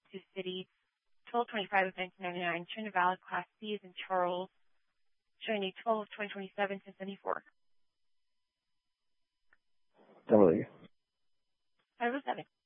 Sioux City, 1225 of 1999, Trinidad Class C is in Charles, showing a 12 of 2027, 1074. Double E. 507.